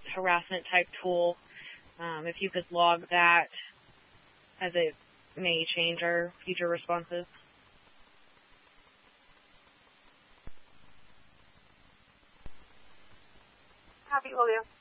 harassment type tool. If you could log that, as it may change our future responses. Copy, will do.